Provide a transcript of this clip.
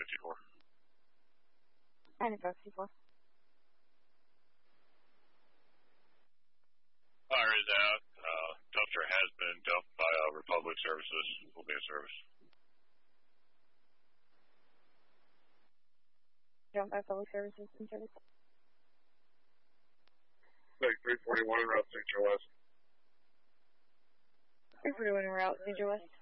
64. 9564. Fire is out. Dumpster has been dumped by Republic Services. Will be in service. Dumped by Public Services in service. 341 en route, St. Joe West. 341 en route, St. Joe West.